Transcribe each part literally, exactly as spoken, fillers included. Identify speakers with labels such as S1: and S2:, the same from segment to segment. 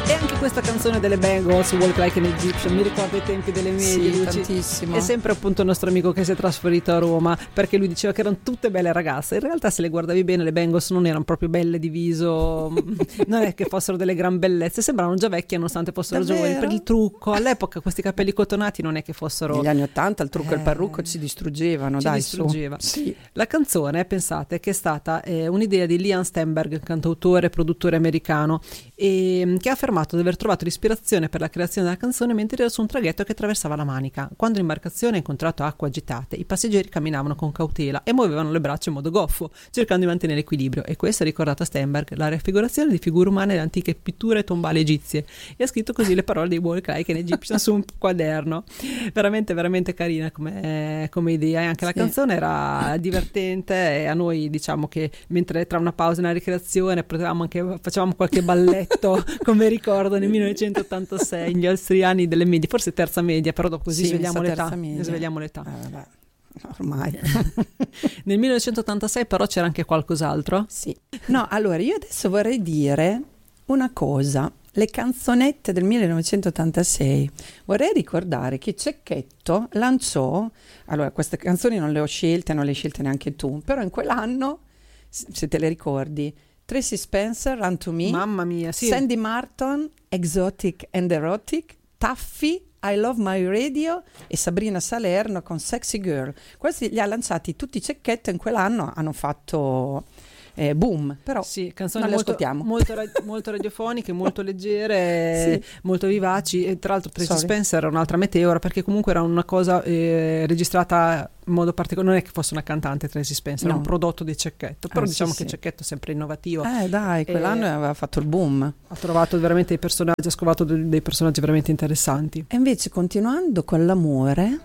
S1: E anche questa canzone delle Bangles, Walk Like an Egyptian, mi ricorda i tempi delle medie.
S2: Sì,
S1: Luci.
S2: tantissimo.
S1: È sempre appunto il nostro amico che si è trasferito a Roma, perché lui diceva che erano tutte belle ragazze. In realtà, se le guardavi bene, le Bangles non erano proprio belle di viso, non è che fossero delle gran bellezze, sembravano già vecchie nonostante fossero
S2: Davvero?
S1: giovani, per il trucco. All'epoca questi capelli cotonati non è che fossero...
S2: Negli anni ottanta il trucco e
S1: Eh,
S2: il parrucco ci distruggevano,
S1: ci
S2: dai,
S1: distruggeva.
S2: su. Sì.
S1: La canzone, pensate, che è stata eh, un'idea di Leon Stenberg, cantautore e produttore americano, e, che ha affermato di aver trovato l'ispirazione per la creazione della canzone mentre era su un traghetto che attraversava la Manica. Quando l'imbarcazione ha incontrato acque agitate, i passeggeri camminavano con cautela e muovevano le braccia in modo goffo, cercando di mantenere equilibrio, e questo ha ricordato a Stenberg la raffigurazione di figure umane delle antiche pitture tombali egizie, e ha scritto così le parole di Walk Like an Egyptian su un quaderno. Veramente veramente carina come, come idea, e anche la
S2: Sì.
S1: canzone era divertente, e a noi, diciamo, che mentre tra una pausa e una ricreazione potevamo anche, facevamo qualche balletto come ricordo nel millenovecentottantasei, gli altri anni delle medie, forse terza media, però dopo così
S2: Sì,
S1: svegliamo
S2: mi sa
S1: l'età,
S2: terza media.
S1: svegliamo l'età.
S2: Eh, vabbè, ormai.
S1: Nel millenovecentottantasei però c'era anche qualcos'altro.
S2: Sì. No, allora io adesso vorrei dire una cosa. Le canzonette del millenovecentottantasei. Vorrei ricordare che Cecchetto lanciò, allora queste canzoni non le ho scelte, non le hai scelte neanche tu, però in quell'anno, se te le ricordi, Tracy Spencer, Run to Me,
S1: Mamma mia, sì.
S2: Sandy Martin, Exotic and Erotic, Taffy, I Love My Radio e Sabrina Salerno con Sexy Girl. Questi li ha lanciati tutti Cecchetto, in quell'anno hanno fatto... Eh, boom, però
S1: Sì, canzoni
S2: non le
S1: molto,
S2: ascoltiamo.
S1: molto, ra- molto radiofoniche, molto leggere,
S2: Sì.
S1: molto vivaci, e tra l'altro Tracy
S2: Sorry.
S1: Spencer era un'altra meteora, perché comunque era una cosa eh, registrata in modo particolare, non è che fosse una cantante Tracy Spencer,
S2: No.
S1: era un prodotto di Cecchetto, però
S2: Ah, sì,
S1: diciamo
S2: sì.
S1: che Cecchetto è sempre innovativo,
S2: Eh dai, quell'anno
S1: Eh,
S2: aveva fatto il boom.
S1: ha trovato veramente dei personaggi, ha scovato de- dei personaggi veramente interessanti.
S2: E invece, continuando con l'amore,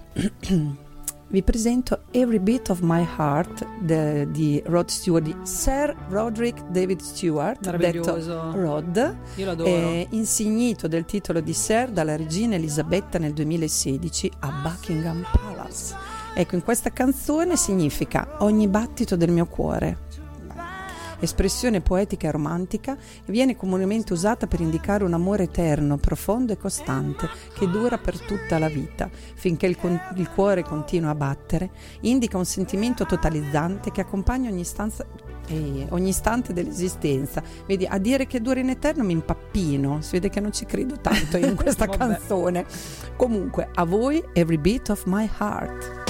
S2: vi presento Every Beat of My Heart de- di Rod Stewart, di Sir Roderick David Stewart, detto
S1: Meraviglioso,
S2: Rod,
S1: io l'adoro.
S2: eh, insignito del titolo di Sir dalla regina Elisabetta nel duemilasedici a Buckingham Palace. Ecco, in questa canzone significa ogni battito del mio cuore. Espressione poetica e romantica, viene comunemente usata per indicare un amore eterno, profondo e costante, che dura per tutta la vita, finché il, con- il cuore continua a battere. Indica un sentimento totalizzante che accompagna ogni, stanza, eh, ogni istante dell'esistenza. Vedi, a dire che dura in eterno mi impappino, si vede che non ci credo tanto io in questa
S1: Vabbè.
S2: canzone. Comunque, a voi Every Beat of My Heart.